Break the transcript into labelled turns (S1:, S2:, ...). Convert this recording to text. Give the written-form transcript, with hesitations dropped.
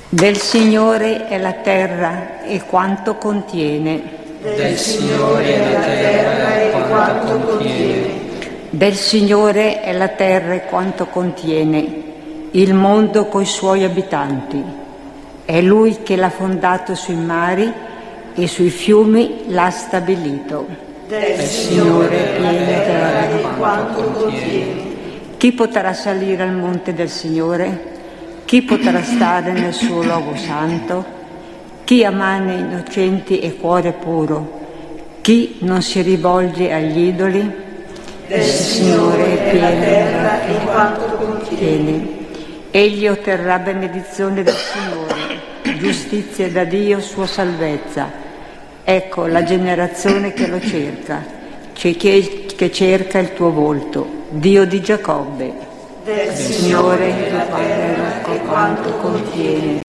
S1: Del Signore è la terra e quanto contiene.
S2: Del Signore è la terra e quanto contiene.
S1: Del Signore è la terra e quanto contiene, il mondo coi suoi abitanti. È Lui che l'ha fondato sui mari e sui fiumi l'ha stabilito.
S2: Del Signore è la terra e quanto contiene.
S1: Chi potrà salire al monte del Signore? Chi potrà stare nel suo luogo santo? Chi ha mani innocenti e cuore puro? Chi non si rivolge agli idoli?
S2: Del Signore è la terra e quanto contiene.
S1: Egli otterrà benedizione dal Signore, giustizia da Dio sua salvezza. Ecco la generazione che lo cerca, che cerca il tuo volto, Dio di Giacobbe.
S2: Del Signore è la terra e quanto contiene.